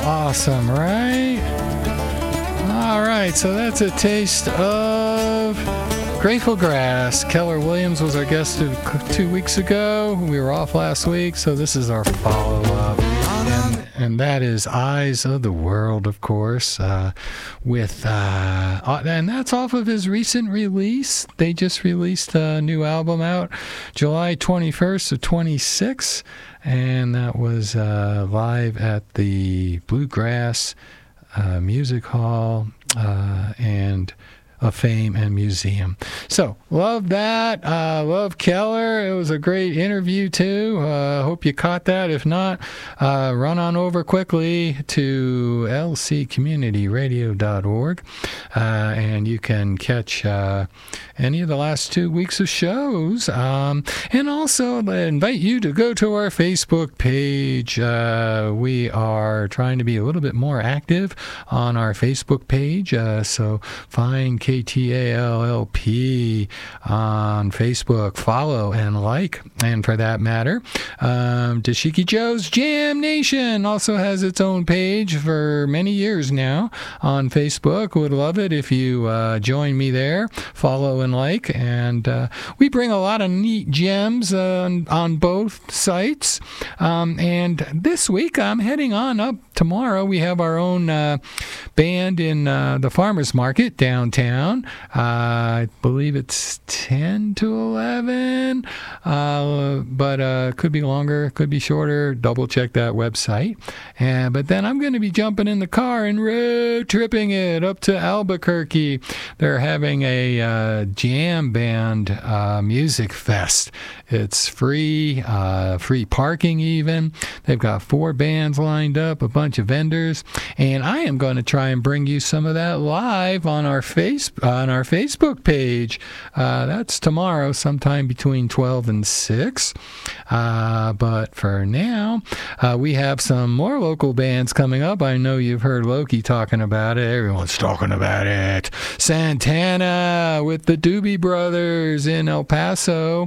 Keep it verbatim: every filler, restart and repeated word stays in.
awesome, right? All right, so that's a taste of Grateful Grass. Keller Williams was our guest two, two weeks ago. We were off last week, so this is our follow-up. And, and that is Eyes of the World, of course, uh, with uh, and that's off of his recent release. They just released a new album out July twenty-first of twenty-six, and that was uh, live at the Bluegrass uh, Music Hall uh, and of Fame and Museum. So, love that. Uh, love Keller. It was a great interview, too. Uh, hope you caught that. If not, uh, run on over quickly to l c community radio dot org, uh, and you can catch uh, any of the last two weeks of shows. Um, and also, I invite you to go to our Facebook page. Uh, we are trying to be a little bit more active on our Facebook page, uh, so find K T A L L P on Facebook. Follow and like. And for that matter, um, Dashiki Joe's Jam Nation also has its own page for many years now on Facebook. Would love it if you uh, join me there. Follow and like. And uh, we bring a lot of neat gems uh, on, on both sites. Um, and this week, I'm heading on up. Tomorrow, we have our own uh, band in uh, the Farmers Market downtown. Uh, I believe it's ten to eleven, uh, but uh, could be longer, could be shorter. Double check that website. And, but then I'm going to be jumping in the car and road tripping it up to Albuquerque. They're having a uh, jam band uh, music fest. It's free, uh, free parking even. They've got four bands lined up, a bunch of vendors, and I am going to try and bring you some of that live on our face on our Facebook page. Uh, that's tomorrow, sometime between twelve and six. Uh, but for now, uh, we have some more local bands coming up. I know you've heard Loki talking about it. Everyone's talking about it. Santana with the Doobie Brothers in El Paso.